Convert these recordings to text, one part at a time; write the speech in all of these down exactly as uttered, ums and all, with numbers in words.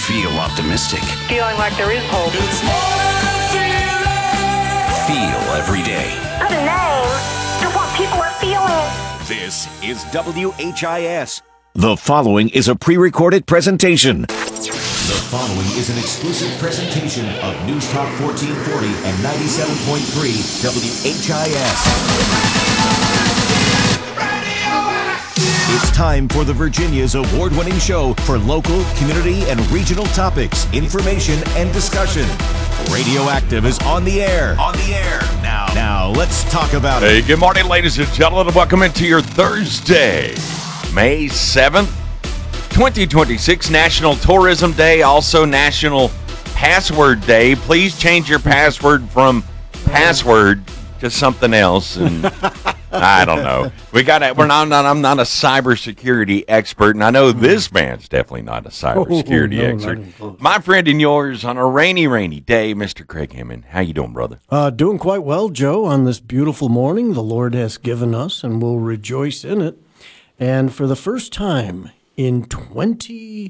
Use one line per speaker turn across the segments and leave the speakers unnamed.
Feel optimistic.
Feeling like there is hope.
It's Morning Feeling.
Feel every day.
Good name to what people are feeling.
This is W H I S. The following is a pre-recorded presentation.
The following is an exclusive presentation of News Talk fourteen forty and ninety-seven point three W H I S. It's time for the Virginia's award-winning show for local, community, and regional topics, information, and discussion. Radioactive is on the air. On the air. Now, now let's talk about
Hey,
it.
good morning, ladies and gentlemen, and welcome into your Thursday, May seventh, twenty twenty-six, National Tourism Day, also National Password Day. Please change your password from password to something else, and I don't know. We got. We're not. not I'm not a cybersecurity expert, and I know this man's definitely not a cybersecurity
Oh, no,
expert.
not even close.
My friend and yours on a rainy, rainy day, Mister Craig Hammond. How you doing, brother?
Uh, doing quite well, Joe, on this beautiful morning the Lord has given us, and we'll rejoice in it. And for the first time in twenty,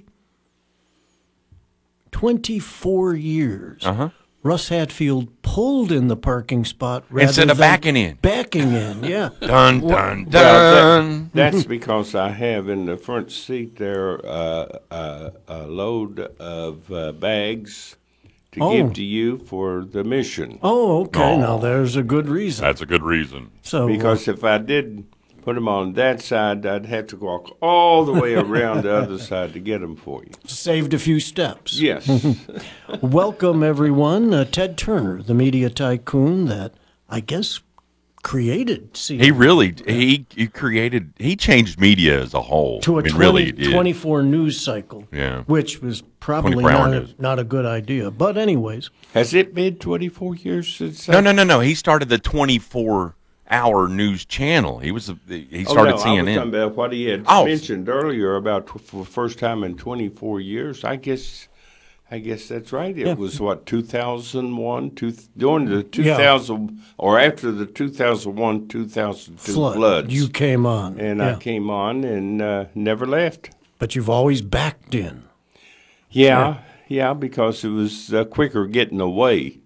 twenty-four years,
Uh-huh.
Russ Hatfield pulled in the parking spot rather
Instead of
than
backing in.
Backing in, yeah.
Dun dun dun.
Well, that, that's because I have in the front seat there uh, uh, a load of uh, bags to
Oh.
give to you for the mission.
Oh, okay.
Oh.
Now there's a good reason.
That's a good reason.
So uh,
Because if I did put them on that side, I'd have to walk all the way around the other side to get them for you.
saved a few steps.
Yes.
Welcome, everyone. Uh, Ted Turner, the media tycoon that I guess created C N N.
He really he he created he changed media as a whole.
to a
I mean,
twenty,
really he did.
twenty-four news cycle,
Yeah.
which was probably
twenty-four hour
not a,
news.
not a good idea. But anyways,
Has it been twenty-four years since?
No,
I-
no, no, no. He started the twenty-four hour news channel. He was a, he
Oh,
started
no,
C N
I was
N.
talking about what he had
Oh.
mentioned earlier about tw- for the first time in twenty-four years. I guess, I guess that's right. It
Yeah.
was what two thousand one, two during the two
Yeah.
thousand or after the two thousand one, two thousand two
flood,
floods.
you came on,
and
yeah.
I came on and uh, never left.
but you've always backed in.
Yeah, yeah, because it was uh, quicker getting away.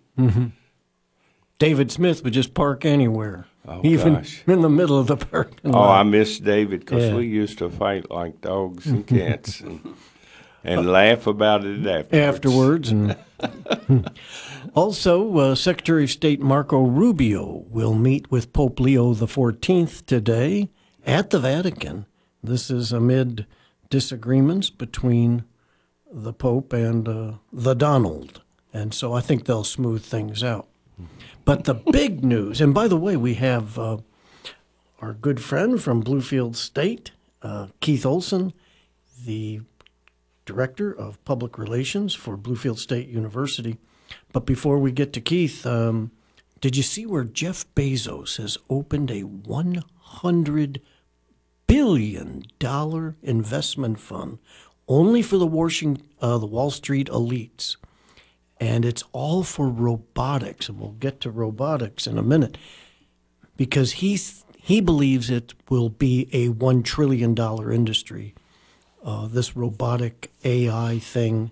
David Smith would just park anywhere,
Oh,
even
gosh.
in the middle of the parking
Oh, I
lot.
miss David because
Yeah.
we used to fight like dogs and cats and, and laugh about it afterwards.
afterwards. And also, uh, Secretary of State Marco Rubio will meet with Pope Leo the fourteenth today at the Vatican. This is amid disagreements between the Pope and uh, the Donald. And so I think they'll smooth things out. But the big news, and by the way, we have uh, our good friend from Bluefield State, uh, Keith Olson, the Director of Public Relations for Bluefield State University. But before we get to Keith, um, did you see where Jeff Bezos has opened a one hundred billion dollars investment fund only for the, Washington, uh, the Wall Street elites? And it's all for robotics, and we'll get to robotics in a minute, because he he believes it will be a one trillion dollars industry, uh, this robotic A I thing.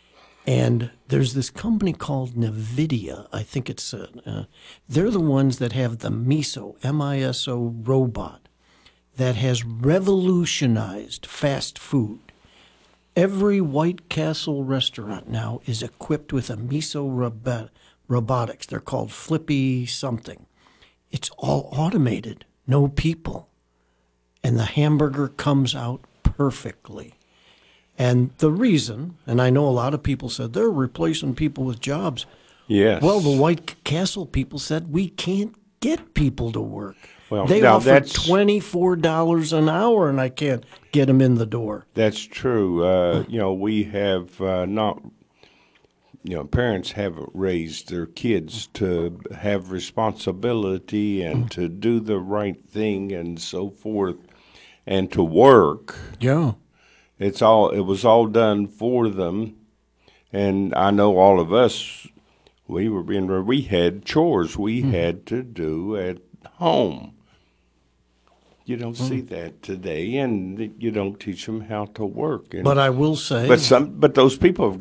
And there's this company called NVIDIA. I think it's uh, uh, they're the ones that have the MISO M I S O robot that has revolutionized fast food. Every White Castle restaurant now is equipped with a Miso robot, robotics. They're called Flippy something. It's all automated, no people. And the hamburger comes out perfectly. And the reason, and I know a lot of people said they're replacing people with jobs.
Yes.
Well, the White Castle people said we can't get people to work.
Well,
they
now
offer
that's-
twenty-four dollars an hour, and I can't get them in the door.
That's true. Uh, you know, we have uh, not, you know, parents haven't raised their kids to have responsibility and to do the right thing and so forth and to work.
Yeah.
It's all, it was all done for them. And I know all of us, we were being, we had chores we had to do at home. You don't see that today, and you don't teach them how to work. And,
But I will say,
but some, but those people have